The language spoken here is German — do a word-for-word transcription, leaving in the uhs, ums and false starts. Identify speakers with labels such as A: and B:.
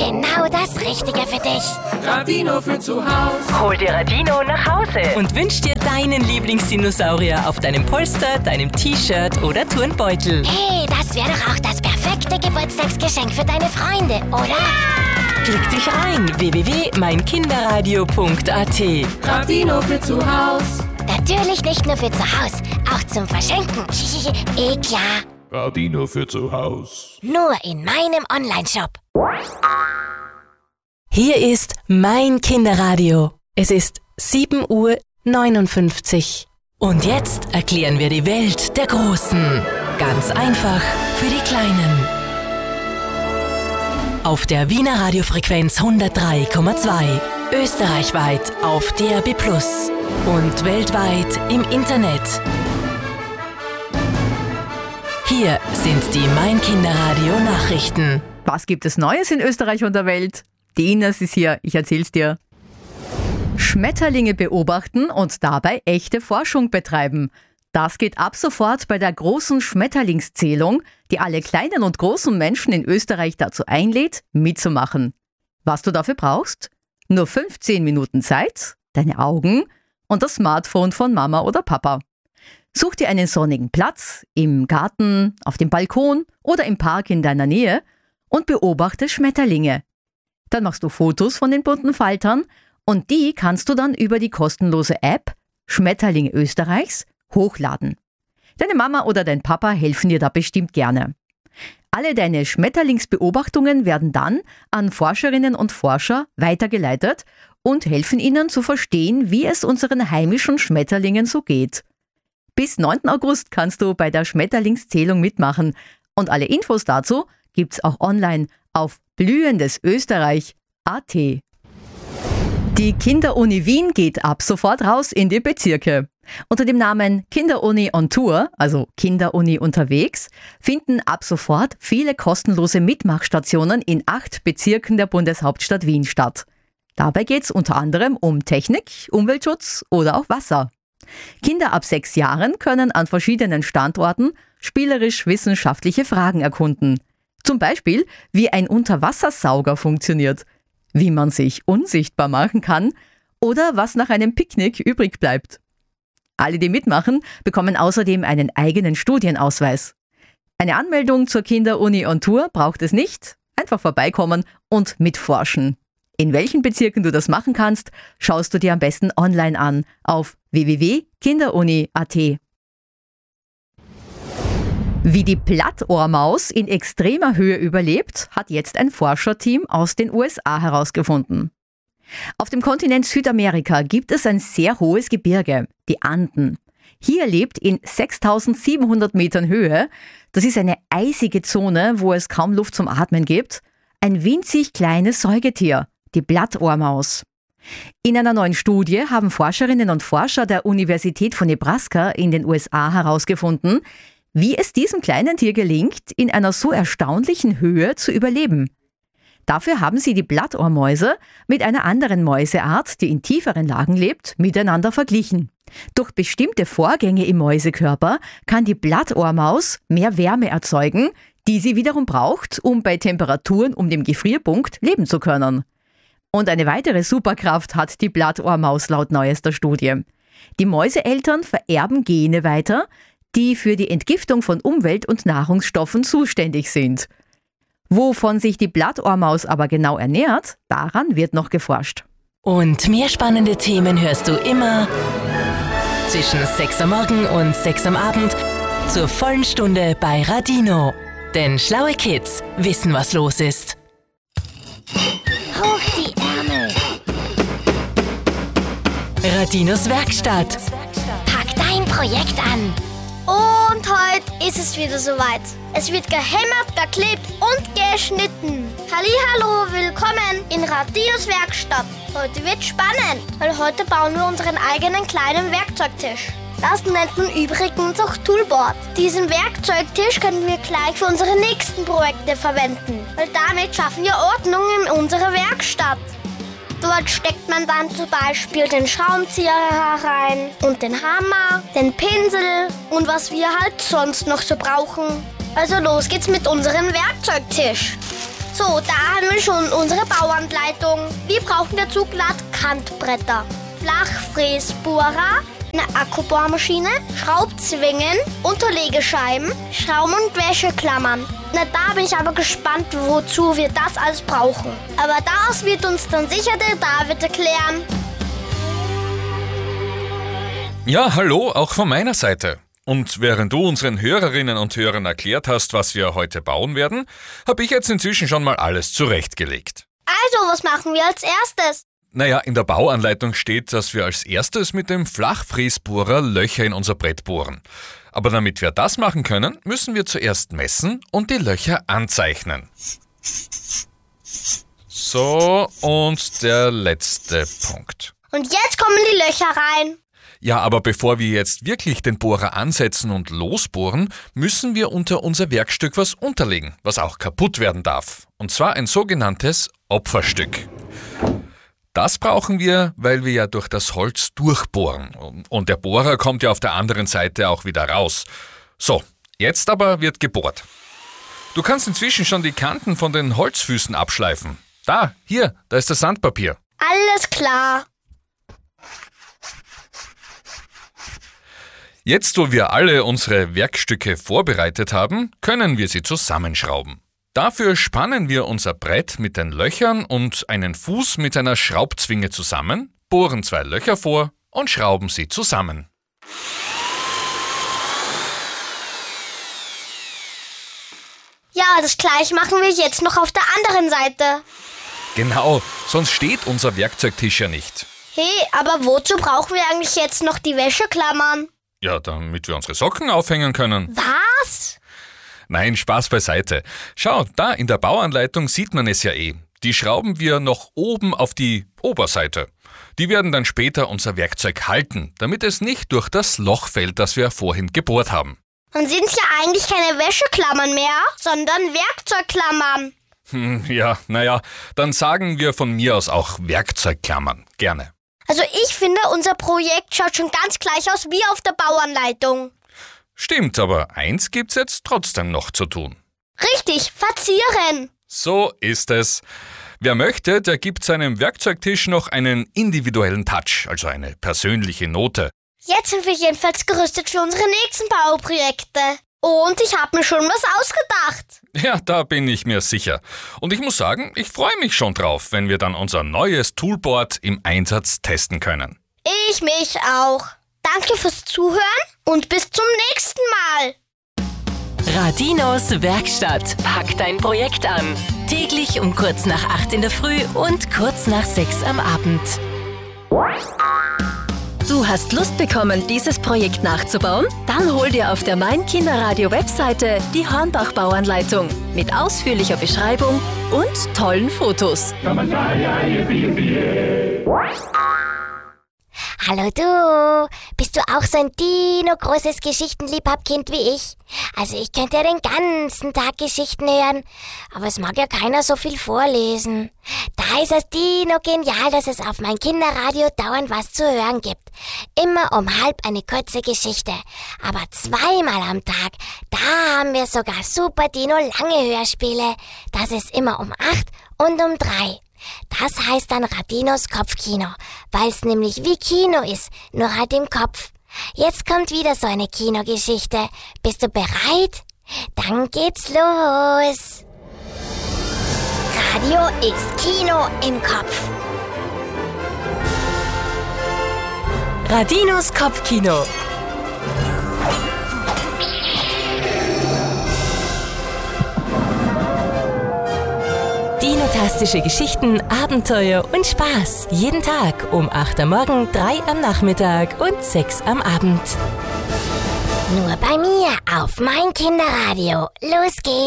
A: genau das Richtige für dich.
B: Radino für zu Hause.
C: Hol dir Radino nach Hause und wünsch dir deinen Lieblingsdinosaurier auf deinem Polster, deinem T-Shirt oder Turnbeutel.
A: Hey, das wäre doch auch das perfekte Geburtstagsgeschenk für deine Freunde, oder?
C: Klick dich rein, w w w punkt mein kinderradio punkt a t.
B: Radino für zu Hause.
A: Natürlich nicht nur für zu Hause, auch zum Verschenken. Eh klar.
D: Radino für zu Hause.
A: Nur in meinem Onlineshop.
C: Hier ist mein Kinderradio. Es ist sieben Uhr neunundfünfzig. Und jetzt erklären wir die Welt der Großen. Ganz einfach für die Kleinen. Auf der Wiener Radiofrequenz hundertdrei Komma zwei. Österreichweit auf D A B plus. Und weltweit im Internet. Hier sind die Mein Kinderradio Nachrichten.
E: Was gibt es Neues in Österreich und der Welt? Die Ines ist hier, ich erzähl's dir. Schmetterlinge beobachten und dabei echte Forschung betreiben. Das geht ab sofort bei der großen Schmetterlingszählung, die alle kleinen und großen Menschen in Österreich dazu einlädt, mitzumachen. Was du dafür brauchst? Nur fünfzehn Minuten Zeit, deine Augen und das Smartphone von Mama oder Papa. Such dir einen sonnigen Platz, im Garten, auf dem Balkon oder im Park in deiner Nähe und beobachte Schmetterlinge. Dann machst du Fotos von den bunten Faltern und die kannst du dann über die kostenlose App Schmetterlinge Österreichs hochladen. Deine Mama oder dein Papa helfen dir da bestimmt gerne. Alle deine Schmetterlingsbeobachtungen werden dann an Forscherinnen und Forscher weitergeleitet und helfen ihnen zu verstehen, wie es unseren heimischen Schmetterlingen so geht. Bis neunten August kannst du bei der Schmetterlingszählung mitmachen und alle Infos dazu gibt's auch online auf blühendesösterreich punkt a t. Die Kinderuni Wien geht ab sofort raus in die Bezirke. Unter dem Namen Kinderuni on Tour, also Kinderuni unterwegs, finden ab sofort viele kostenlose Mitmachstationen in acht Bezirken der Bundeshauptstadt Wien statt. Dabei geht's unter anderem um Technik, Umweltschutz oder auch Wasser. Kinder ab sechs Jahren können an verschiedenen Standorten spielerisch-wissenschaftliche Fragen erkunden. Zum Beispiel, wie ein Unterwassersauger funktioniert, wie man sich unsichtbar machen kann oder was nach einem Picknick übrig bleibt. Alle, die mitmachen, bekommen außerdem einen eigenen Studienausweis. Eine Anmeldung zur Kinderuni on Tour braucht es nicht. Einfach vorbeikommen und mitforschen. In welchen Bezirken du das machen kannst, schaust du dir am besten online an auf w w w punkt kinderuni punkt a t. Wie die Plattohrmaus in extremer Höhe überlebt, hat jetzt ein Forscherteam aus den U S A herausgefunden. Auf dem Kontinent Südamerika gibt es ein sehr hohes Gebirge, die Anden. Hier lebt in sechstausendsiebenhundert Metern Höhe, das ist eine eisige Zone, wo es kaum Luft zum Atmen gibt, ein winzig kleines Säugetier, die Plattohrmaus. In einer neuen Studie haben Forscherinnen und Forscher der Universität von Nebraska in den U S A herausgefunden, wie es diesem kleinen Tier gelingt, in einer so erstaunlichen Höhe zu überleben. Dafür haben sie die Plattohrmäuse mit einer anderen Mäuseart, die in tieferen Lagen lebt, miteinander verglichen. Durch bestimmte Vorgänge im Mäusekörper kann die Plattohrmaus mehr Wärme erzeugen, die sie wiederum braucht, um bei Temperaturen um den Gefrierpunkt leben zu können. Und eine weitere Superkraft hat die Plattohrmaus laut neuester Studie. Die Mäuseeltern vererben Gene weiter, die für die Entgiftung von Umwelt- und Nahrungsstoffen zuständig sind. Wovon sich die Plattohrmaus aber genau ernährt, daran wird noch geforscht.
C: Und mehr spannende Themen hörst du immer zwischen sechs Uhr morgens und sechs Uhr am Abend zur vollen Stunde bei Radino. Denn schlaue Kids wissen, was los ist.
A: Hoch die Ärmel.
C: Radinos Werkstatt.
A: Pack dein Projekt an.
F: Und heute ist es wieder soweit. Es wird gehämmert, geklebt und geschnitten. Hallihallo, willkommen in Radinos Werkstatt. Heute wird spannend, weil heute bauen wir unseren eigenen kleinen Werkzeugtisch. Das nennt man übrigens auch Toolboard. Diesen Werkzeugtisch können wir gleich für unsere nächsten Projekte verwenden, weil damit schaffen wir Ordnung in unserer Werkstatt. Dort steckt man dann zum Beispiel den Schraubenzieher herein und den Hammer, den Pinsel und was wir halt sonst noch so brauchen. Also los geht's mit unserem Werkzeugtisch. So, da haben wir schon unsere Bauanleitung. Wir brauchen dazu Glattkantbretter, Flachfräsbohrer, eine Akkubohrmaschine, Schraubzwingen, Unterlegescheiben, Schrauben und Wäscheklammern. Na, da bin ich aber gespannt, wozu wir das alles brauchen. Aber das wird uns dann sicher der David erklären.
G: Ja, hallo, auch von meiner Seite. Und während du unseren Hörerinnen und Hörern erklärt hast, was wir heute bauen werden, habe ich jetzt inzwischen schon mal alles zurechtgelegt.
F: Also, was machen wir als erstes?
G: Naja, in der Bauanleitung steht, dass wir als erstes mit dem Flachfräsbohrer Löcher in unser Brett bohren. Aber damit wir das machen können, müssen wir zuerst messen und die Löcher anzeichnen. So, und der letzte Punkt.
F: Und jetzt kommen die Löcher rein.
G: Ja, aber bevor wir jetzt wirklich den Bohrer ansetzen und losbohren, müssen wir unter unser Werkstück was unterlegen, was auch kaputt werden darf. Und zwar ein sogenanntes Opferstück. Das brauchen wir, weil wir ja durch das Holz durchbohren. Und der Bohrer kommt ja auf der anderen Seite auch wieder raus. So, jetzt aber wird gebohrt. Du kannst inzwischen schon die Kanten von den Holzfüßen abschleifen. Da, hier, da ist das Sandpapier.
F: Alles klar.
G: Jetzt, wo wir alle unsere Werkstücke vorbereitet haben, können wir sie zusammenschrauben. Dafür spannen wir unser Brett mit den Löchern und einen Fuß mit einer Schraubzwinge zusammen, bohren zwei Löcher vor und schrauben sie zusammen.
F: Ja, das gleiche machen wir jetzt noch auf der anderen Seite.
G: Genau, sonst steht unser Werkzeugtisch ja nicht.
F: Hey, aber wozu brauchen wir eigentlich jetzt noch die Wäscheklammern?
G: Ja, damit wir unsere Socken aufhängen können.
F: Was?
G: Nein, Spaß beiseite. Schau, da in der Bauanleitung sieht man es ja eh. Die schrauben wir noch oben auf die Oberseite. Die werden dann später unser Werkzeug halten, damit es nicht durch das Loch fällt, das wir vorhin gebohrt haben.
F: Dann sind es ja eigentlich keine Wäscheklammern mehr, sondern Werkzeugklammern.
G: Hm, ja, naja, dann sagen wir von mir aus auch Werkzeugklammern. Gerne.
F: Also ich finde, unser Projekt schaut schon ganz gleich aus wie auf der Bauanleitung.
G: Stimmt, aber eins gibt's jetzt trotzdem noch zu tun.
F: Richtig, verzieren.
G: So ist es. Wer möchte, der gibt seinem Werkzeugtisch noch einen individuellen Touch, also eine persönliche Note.
F: Jetzt sind wir jedenfalls gerüstet für unsere nächsten Bauprojekte. Und ich habe mir schon was ausgedacht.
G: Ja, da bin ich mir sicher. Und ich muss sagen, ich freue mich schon drauf, wenn wir dann unser neues Toolboard im Einsatz testen können.
F: Ich mich auch. Danke fürs Zuhören und bis zum nächsten Mal.
C: Radinos Werkstatt packt dein Projekt an. Täglich um kurz nach acht in der Früh und kurz nach sechs am Abend.
E: Du hast Lust bekommen, dieses Projekt nachzubauen? Dann hol dir auf der Mein Kinderradio Webseite die Hornbach-Bauanleitung mit ausführlicher Beschreibung und tollen Fotos.
A: Hallo du, bist du auch so ein Dino-großes Geschichtenliebhabkind wie ich? Also ich könnte ja den ganzen Tag Geschichten hören, aber es mag ja keiner so viel vorlesen. Da ist es Dino-genial, dass es auf mein Kinderradio dauernd was zu hören gibt. Immer um halb eine kurze Geschichte, aber zweimal am Tag. Da haben wir sogar super Dino-lange Hörspiele. Das ist immer um acht und um drei. Das heißt dann Radinos Kopfkino, weil es nämlich wie Kino ist, nur halt im Kopf. Jetzt kommt wieder so eine Kinogeschichte. Bist du bereit? Dann geht's los. Radio ist Kino im Kopf.
C: Radinos Kopfkino. Dinotastische Geschichten, Abenteuer und Spaß. Jeden Tag um acht am Morgen, drei am Nachmittag und sechs am Abend.
A: Nur bei mir auf Mein Kinderradio. Los geht's.